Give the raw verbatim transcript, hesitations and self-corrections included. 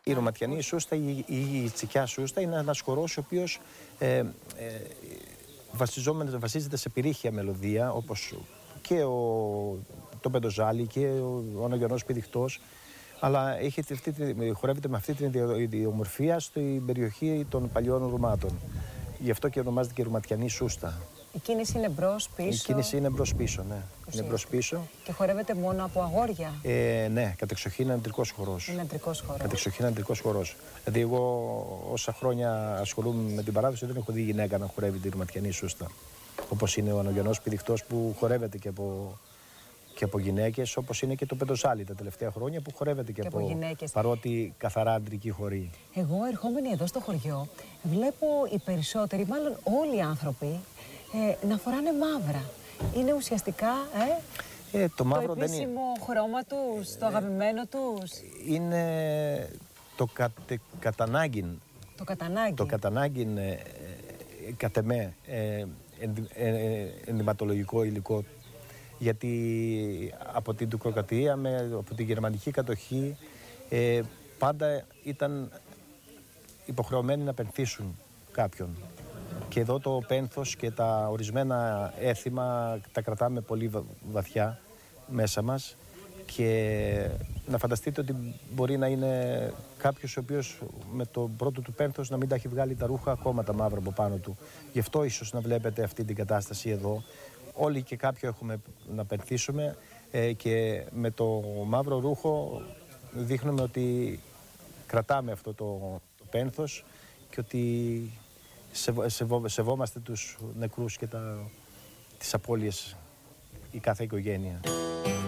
Η ρωματιανή σούστα ή η, η τσικιά σούστα είναι ένας χορός ο οποίος ε, ε, βασίζεται σε πυρίχια μελωδία, όπως και ο, το πεντοζάλι και ο, ο Αναγιανός Πηδιχτός, αλλά έχει αυτή, χορεύεται με αυτή την ιδιομορφία στην περιοχή των παλιών Ρουμάτων. Γι' αυτό και ονομάζεται και ρωματιανή σούστα. Η κίνηση είναι μπρος πίσω. Η κίνηση είναι μπρος πίσω, ναι. Είναι μπρος πίσω. Και χορεύεται μόνο από αγόρια. Ε, ναι, κατεξοχήν είναι αντρικός χορός. Είναι αντρικός χορός. Κατεξοχήν είναι αντρικός χορός. Δηλαδή, εγώ όσα χρόνια ασχολούμαι με την παράδοση δεν έχω δει γυναίκα να χορεύει τη ρωματιανή σούστα. Όπως είναι ο Αναγιανός Πηδιχτός που χορεύεται και από, και από γυναίκες, όπως είναι και το πεντοζάλι τα τελευταία χρόνια που χορεύεται και, και από, από γυναίκες. Παρότι καθαρά αντρική χορή. Εγώ ερχόμενη εδώ στο χωριό βλέπω οι περισσότεροι, μάλλον όλοι οι άνθρωποι, ε, να φοράνε μαύρα. Είναι ουσιαστικά ε, ε, το, μαύρο το επίσημο δεν είναι... χρώμα τους, το αγαπημένο τους. Είναι το κατε, κατανάγκιν. Το κατανάγκιν. Το κατανάγκιν, ε, ε, κατ' εμέ, ε, ενδυ, ε, ε, ενδυματολογικό υλικό. Γιατί από την τουρκοκρατία, με, από την γερμανική κατοχή, ε, πάντα ήταν υποχρεωμένοι να πενθήσουν κάποιον. Και εδώ το πένθος και τα ορισμένα έθιμα τα κρατάμε πολύ βαθιά μέσα μας και να φανταστείτε ότι μπορεί να είναι κάποιος ο οποίος με το πρώτο του πένθος να μην τα έχει βγάλει τα ρούχα ακόμα τα μαύρα από πάνω του. Γι' αυτό ίσως να βλέπετε αυτή την κατάσταση εδώ. Όλοι και κάποιο έχουμε να πενθήσουμε ε, και με το μαύρο ρούχο δείχνουμε ότι κρατάμε αυτό το, το πένθος και ότι σεβο, σεβο, σεβόμαστε τους νεκρούς και τα, τις απώλειες η κάθε οικογένεια.